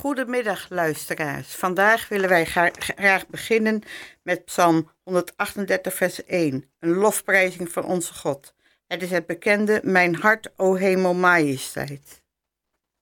Goedemiddag luisteraars. Vandaag willen wij graag beginnen met Psalm 138 vers 1, een lofprijzing van onze God. Het is het bekende Mijn hart, o hemel majesteit.